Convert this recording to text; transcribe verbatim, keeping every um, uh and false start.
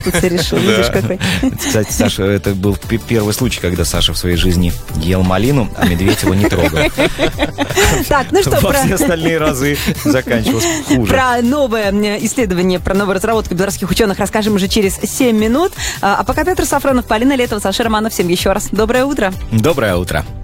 решил, видишь, какой. Кстати, Саша, это был первый случай, когда Саша в своей жизни ел малину, а медведь его не трогал. Так, ну что, Во все остальные разы заканчивалось хуже. Про новое исследование, про новую разработку белорусских ученых расскажем уже через семь минут. А пока Петр Сафронов, Полина Летова, Саша Романов. Всем еще раз доброе утро. Доброе утро.